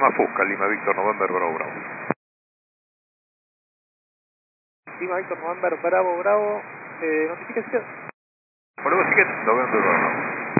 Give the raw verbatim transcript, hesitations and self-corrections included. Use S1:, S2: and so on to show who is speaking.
S1: Lima Fusca, Lima Víctor November Bravo Bravo.
S2: Lima Víctor November Bravo Bravo, eh, notificación.
S1: Bravo Ticket, November Bravo Bravo.